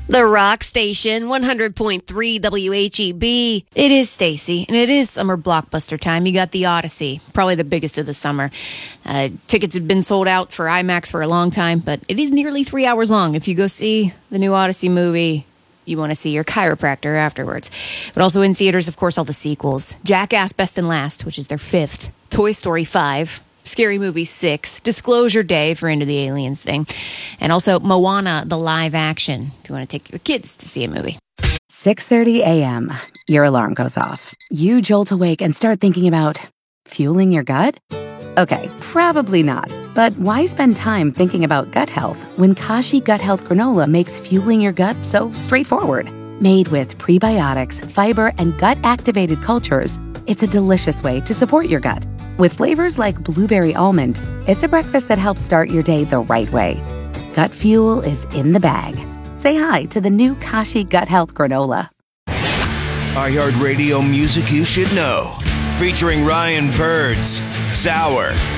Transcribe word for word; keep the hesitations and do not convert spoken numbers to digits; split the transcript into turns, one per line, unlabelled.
The Rock Station, one hundred point three W H E B.
It is, Stacy, and it is summer blockbuster time. You got The Odyssey, probably the biggest of the summer. Uh, tickets have been sold out for IMAX for a long time, but it is nearly three hours long. If you go see the new Odyssey movie, you want to see your chiropractor afterwards. But also in theaters, of course, all the sequels. Jackass Best and Last, which is their fifth. Toy Story five. Scary Movie six, Disclosure Day for Into the Aliens thing, and also Moana, the live action, if you want to take your kids to see a movie.
six thirty a.m. Your alarm goes off. You jolt awake and start thinking about fueling your gut? Okay, probably not. But why spend time thinking about gut health when Kashi Gut Health Granola makes fueling your gut so straightforward? Made with prebiotics, fiber, and gut-activated cultures, it's a delicious way to support your gut. With flavors like blueberry almond, it's a breakfast that helps start your day the right way. Gut fuel is in the bag. Say hi to the new Kashi Gut Health Granola.
iHeartRadio music you should know. Featuring Ryan Birds, Sour,